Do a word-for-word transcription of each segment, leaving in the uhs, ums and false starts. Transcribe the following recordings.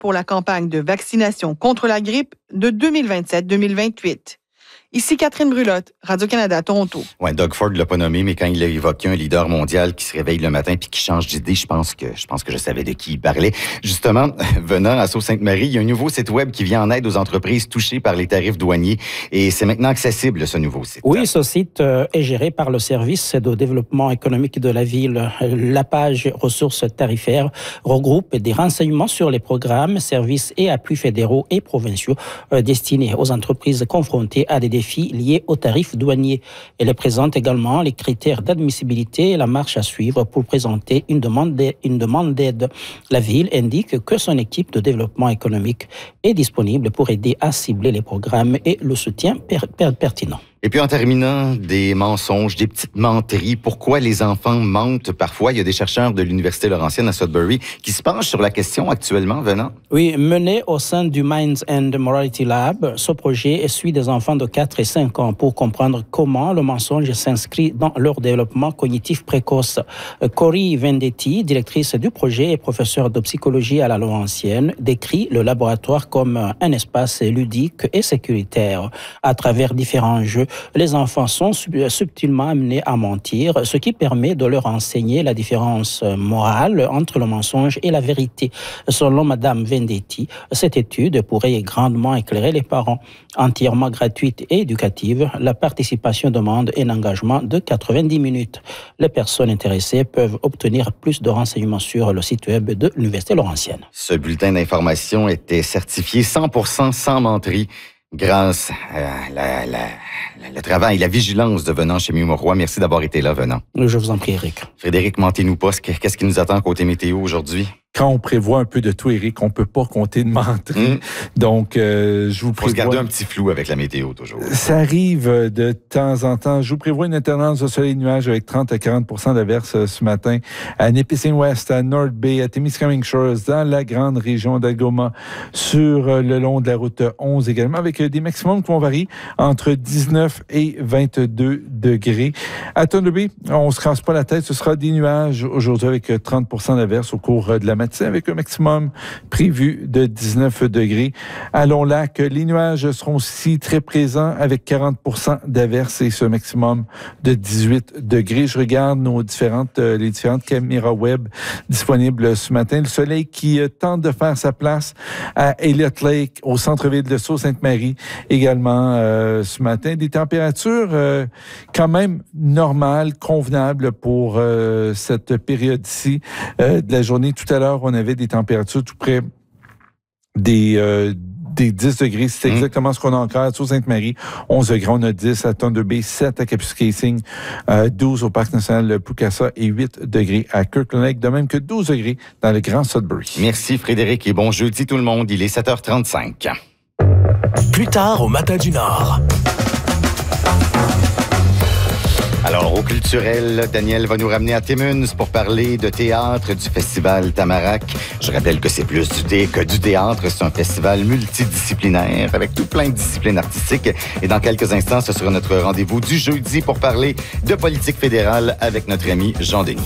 pour la campagne de vaccination contre la grippe de deux mille vingt-sept deux mille vingt-huit. Ici Catherine Brulotte, Radio-Canada, Toronto. Ouais, Doug Ford ne l'a pas nommé, mais quand il a évoqué un leader mondial qui se réveille le matin puis qui change d'idée, je pense que je pense que je savais de qui il parlait. Justement, venant à Sault-Sainte-Marie, il y a un nouveau site web qui vient en aide aux entreprises touchées par les tarifs douaniers et c'est maintenant accessible, ce nouveau site. Oui, ce site euh, est géré par le service de développement économique de la ville. La page ressources tarifaires regroupe des renseignements sur les programmes, services et appuis fédéraux et provinciaux euh, destinés aux entreprises confrontées à des défis liés aux tarifs douaniers. Elle présente également les critères d'admissibilité et la marche à suivre pour présenter une demande d'aide. Une demande d'aide. La Ville indique que son équipe de développement économique est disponible pour aider à cibler les programmes et le soutien per- per- pertinent. Et puis en terminant, des mensonges, des petites menteries. Pourquoi les enfants mentent parfois? Il y a des chercheurs de l'Université Laurentienne à Sudbury qui se penchent sur la question actuellement, Venant. Oui, mené au sein du Minds and Morality Lab, ce projet suit des enfants de quatre et cinq ans pour comprendre comment le mensonge s'inscrit dans leur développement cognitif précoce. Cory Vendetti, directrice du projet et professeure de psychologie à la Laurentienne, décrit le laboratoire comme un espace ludique et sécuritaire. À travers différents jeux, les enfants sont subtilement amenés à mentir, ce qui permet de leur enseigner la différence morale entre le mensonge et la vérité. Selon Madame Vendetti, cette étude pourrait grandement éclairer les parents. Entièrement gratuite et éducative, la participation demande un engagement de quatre-vingt-dix minutes. Les personnes intéressées peuvent obtenir plus de renseignements sur le site web de l'Université Laurentienne. Ce bulletin d'information était certifié cent pour cent sans menterie, grâce à la, la, la, le travail et la vigilance de Venant chez Mieux-Mauroy. Merci d'avoir été là, Venant. Je vous en prie, Éric. Frédéric, mentez-nous pas. Qu'est-ce qui nous attend côté météo aujourd'hui? Quand on prévoit un peu de tout, Éric, on peut pas compter de menterie. Mmh. Donc, euh, je vous prévois... Faut se garder un petit flou avec la météo, toujours. Ça arrive de temps en temps. Je vous prévois une alternance de soleil et nuages avec trente à quarante pour cent d'averses ce matin à Nipissing West, à North Bay, à Témiscamingue Shores, dans la grande région d'Algoma, sur le long de la route onze également, avec des maximums qui vont varier entre dix-neuf et vingt-deux degrés. À Thunder Bay, on se casse pas la tête. Ce sera des nuages aujourd'hui avec trente pour cent d'averses au cours de la matin, avec un maximum prévu de dix-neuf degrés. À Long-Lac, les nuages seront aussi très présents avec quarante pour cent d'averses et ce maximum de dix-huit degrés. Je regarde nos différentes, les différentes caméras web disponibles ce matin. Le soleil qui tente de faire sa place à Elliott Lake, au centre-ville de Sault-Sainte-Marie, également euh, ce matin. Des températures euh, quand même normales, convenables pour euh, cette période-ci euh, de la journée. Tout à l'heure, on avait des températures tout près des, euh, des dix degrés. C'est mmh. exactement ce qu'on a encore à Sault-Sainte-Marie. onze degrés, on a dix à Thunder Bay, sept à Kapuskasing, euh, douze au Parc national Pukasa et huit degrés à Kirkland Lake, de même que douze degrés dans le Grand Sudbury. Merci Frédéric et bon jeudi tout le monde. Il est sept heures trente-cinq. Plus tard au Matin du Nord. Alors, au culturel, Daniel va nous ramener à Timmins pour parler de théâtre du festival Tamarack. Je rappelle que c'est plus du thé que du théâtre. C'est un festival multidisciplinaire avec tout plein de disciplines artistiques. Et dans quelques instants, ce sera notre rendez-vous du jeudi pour parler de politique fédérale avec notre ami Jean Denis.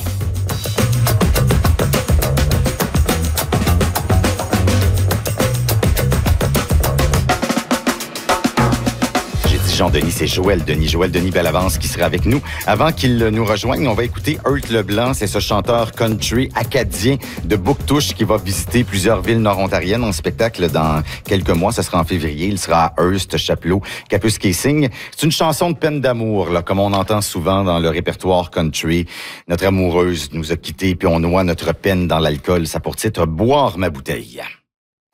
Jean-Denis, c'est Joël Denis. Joël Denis Bellavance qui sera avec nous. Avant qu'il nous rejoigne, on va écouter Heurt Leblanc. C'est ce chanteur country acadien de Bouctouche qui va visiter plusieurs villes nord-ontariennes en spectacle dans quelques mois. Ce sera en février. Il sera à Hearst, Chapelot, Kapuskasing. C'est une chanson de peine d'amour, là, comme on entend souvent dans le répertoire country. Notre amoureuse nous a quittés, puis on noie notre peine dans l'alcool. Ça pour titre « Boire ma bouteille ».